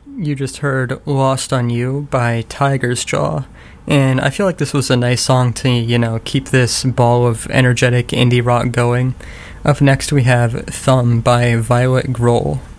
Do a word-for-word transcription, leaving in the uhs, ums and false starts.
You just heard Lost on You by Tiger's Jaw. And I feel like this was a nice song to, you know, keep this ball of energetic indie rock going. Up next we have Thumb by Violet Grohl.